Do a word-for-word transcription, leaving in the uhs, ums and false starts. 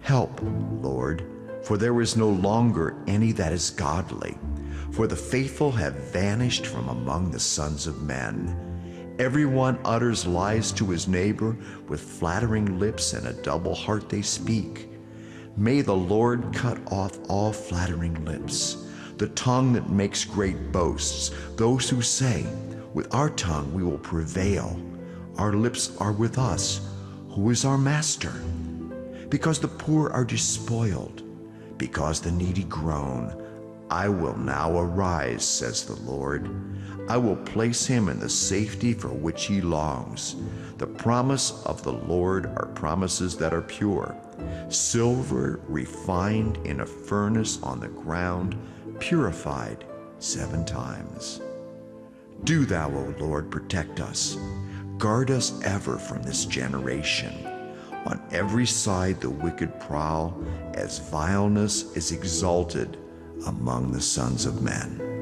Help, Lord, for there is no longer any that is godly. For the faithful have vanished from among the sons of men. Everyone utters lies to his neighbor, with flattering lips and a double heart they speak. May the Lord cut off all flattering lips, the tongue that makes great boasts, those who say, with our tongue we will prevail. Our lips are with us. Who is our master? Because the poor are despoiled, because the needy groan, I will now arise, says the Lord. I will place him in the safety for which he longs. The promise of the Lord are promises that are pure, silver refined in a furnace on the ground, purified seven times. Do thou, O Lord, protect us. Guard us ever from this generation. On every side the wicked prowl, as vileness is exalted among the sons of men.